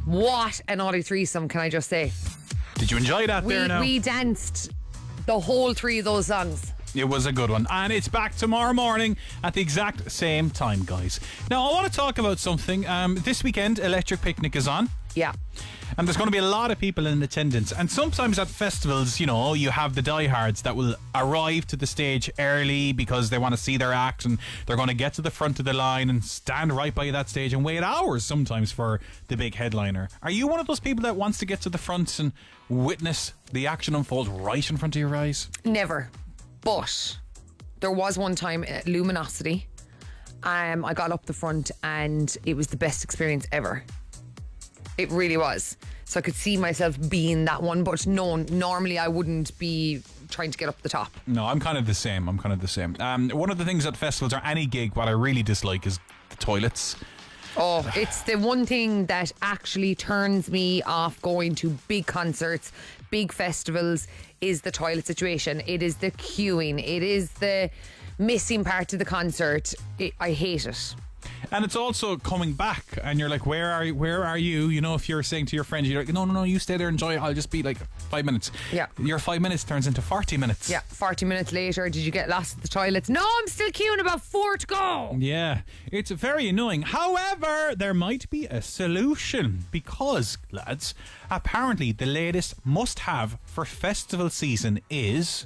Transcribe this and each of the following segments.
What an Ollie threesome, can I just say? Did you enjoy that there now? We danced the whole 3 of those songs. It was a good one. And it's back tomorrow morning at the exact same time, guys. Now, I want to talk about something. This weekend, Electric Picnic is on. Yeah. And there's going to be a lot of people in attendance. And sometimes at festivals, you know, you have the diehards that will arrive to the stage early because they want to see their act, and they're going to get to the front of the line and stand right by that stage and wait hours sometimes for the big headliner. Are you one of those people that wants to get to the front and witness the action unfold right in front of your eyes? Never. But there was one time at Luminosity, I got up the front and it was the best experience ever. It really was. So I could see myself being that one, but no, normally I wouldn't be trying to get up the top. No, I'm kind of the same. One of the things at festivals or any gig, what I really dislike is the toilets. Oh, it's the one thing that actually turns me off going to big concerts, big festivals, is the toilet situation. It is the queuing. It is the missing part of the concert. I hate it. And it's also coming back, and you're like, where are you? You know, if you're saying to your friend, you're like, no, you stay there, enjoy it, I'll just be like 5 minutes. Yeah. Your 5 minutes turns into 40 minutes. Yeah, 40 minutes later, did you get lost at the toilets? No, I'm still queuing, about 4 to go. Yeah, it's very annoying. However, there might be a solution, because, lads, apparently the latest must-have for festival season is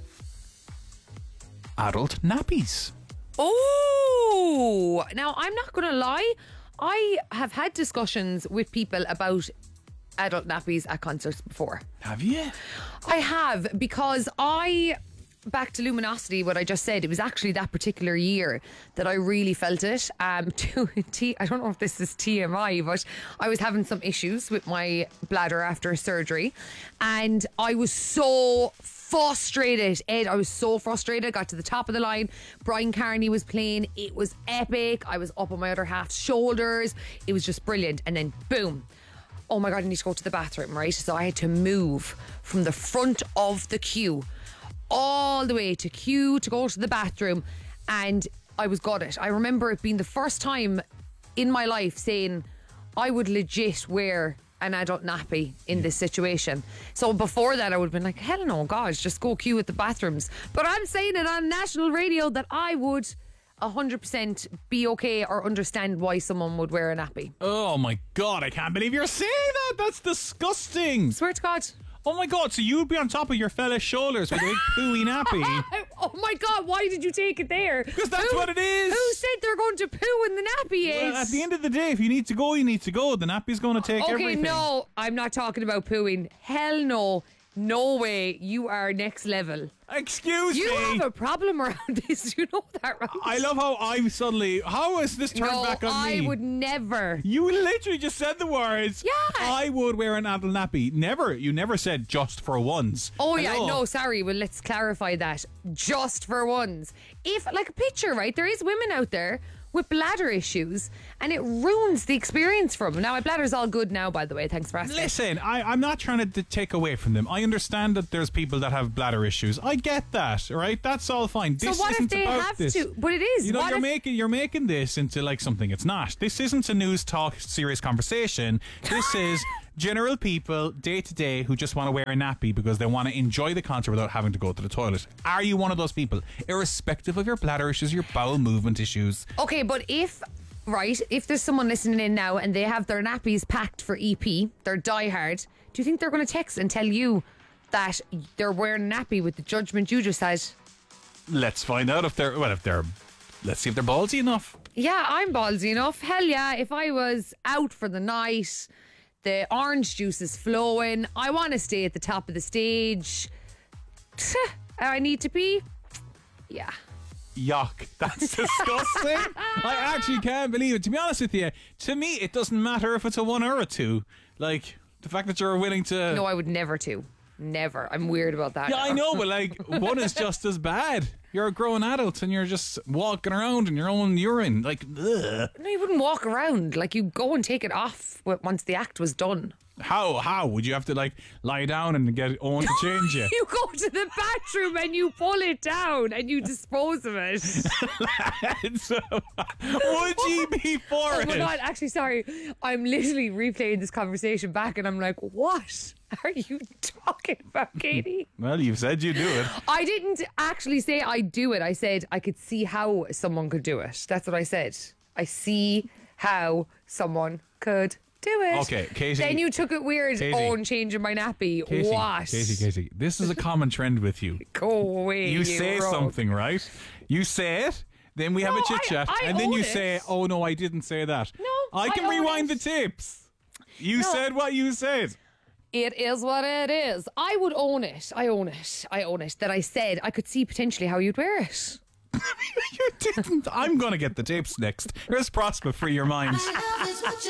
adult nappies. Oh, now I'm not going to lie. I have had discussions with people about adult nappies at concerts before. Have you? I have, because back to Luminosity, what I just said, it was actually that particular year that I really felt it. I don't know if this is TMI, but I was having some issues with my bladder after surgery, and I was so frustrated, Ed. I was so frustrated. I got to the top of the line. Brian Carney was playing. It was epic. I was up on my other half's shoulders. It was just brilliant. And then boom. Oh my God, I need to go to the bathroom, right? So I had to move from the front of the queue all the way to queue to go to the bathroom. And I was gutted. I remember it being the first time in my life saying I would legit wear an adult nappy in this situation. So before that I would have been like, hell no, gosh, just go queue at the bathrooms. But I'm saying it on national radio that I would 100% be okay or understand why someone would wear a nappy. Oh my God, I can't believe you're saying that. That's disgusting. Swear to God. Oh my God, so you'd be on top of your fella's shoulders with a big pooey nappy. Oh my God, why did you take it there? Because that's what it is. Who said they're going to poo in the nappy? Well, at the end of the day, if you need to go, you need to go. The nappy's going to take everything. Okay, no, I'm not talking about pooing. Hell no. No way. You are next level. Excuse me. You have a problem around this. You know that, right? I love how how is this turned back on me? I would never. You literally just said the words. Yeah. I would wear an adult nappy. Never. You never said just for ones. Oh yeah, Hello. no, sorry. Well, let's clarify that. Just for ones. If, like a picture, right? There is women out there with bladder issues, and it ruins the experience for them. Now, my bladder's all good now, by the way. Thanks for asking. Listen, I'm not trying to take away from them. I understand that there's people that have bladder issues. I get that, right? That's all fine. So this what isn't if they about have this. to? But it is. You know, What you're making this into like something it's not. This isn't a news talk, serious conversation. This is general people, day to day, who just want to wear a nappy because they want to enjoy the concert without having to go to the toilet. Are you one of those people, irrespective of your bladder issues, your bowel movement issues? Okay, but if there's someone listening in now and they have their nappies packed for EP, they're diehard, do you think they're going to text and tell you that they're wearing a nappy with the judgment you just had? Let's find out let's see if they're ballsy enough. Yeah, I'm ballsy enough. Hell yeah, if I was out for the night, the orange juice is flowing, I want to stay at the top of the stage, I need to pee. Yeah. Yuck, that's disgusting. I actually can't believe it. To be honest with you, to me it doesn't matter if it's a 1 or a 2. Like, the fact that you're willing to... No, I would never to. Never. I'm weird about that. Yeah, I know, but like, 1 is just as bad. You're a grown adult and you're just walking around in your own urine. Like, ugh. No, you wouldn't walk around. Like, you go and take it off once the act was done. How? Would you have to like lie down and get Owen to change you? You go to the bathroom and you pull it down and you dispose of it. Would you be for Oh it? my God, actually, sorry. I'm literally replaying this conversation back and I'm like, what are you talking about, Katie? Well, you've said you do it. I didn't actually say I'd do it. I said I could see how someone could do it. That's what I said. I see how someone could do it. Okay, Katie. Then you took it weird. Katie. Oh, changing my nappy. Katie, What? Katie, this is a common trend with you. Go away. You say rogue. something, right? You say it, then we have a No, chit chat, I and then own you it. say, "Oh no, I didn't say that." No, I can I own rewind it. the tapes. You No. said what you said. It is what it is. I would own it. I own it. That I said I could see potentially how you'd wear it. You didn't. I'm gonna get the tapes next. Here's Prosper, free your mind. Love is what you